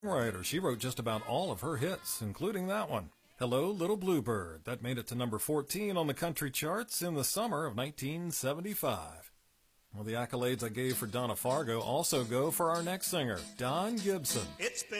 Writer. She wrote just about all of her hits, including that one, Hello, Little Bluebird. That made it to number 14 on the country charts in the summer of 1975. Well, the accolades I gave for Donna Fargo also go for our next singer, Don Gibson. It's been